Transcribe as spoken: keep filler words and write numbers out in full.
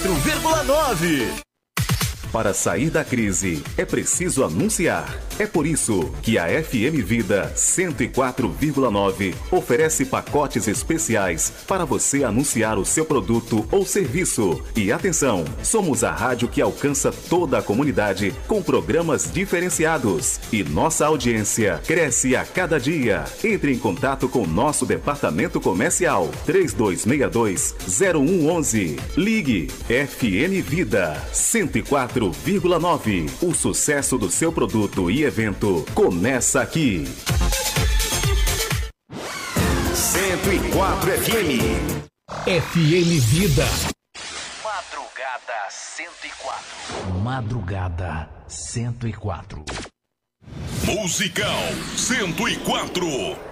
quatro vírgula nove. Para sair da crise, é preciso anunciar. É por isso que a F M Vida cento e quatro vírgula nove oferece pacotes especiais para você anunciar o seu produto ou serviço. E atenção, somos a rádio que alcança toda a comunidade com programas diferenciados. E nossa audiência cresce a cada dia. Entre em contato com nosso departamento comercial três dois seis dois, zero um um um. Ligue F M Vida cento e quatro vírgula nove. O sucesso do seu produto e evento começa aqui. cento e quatro F M. F M Vida. Madrugada cento e quatro. Madrugada cento e quatro. Musical cento e quatro.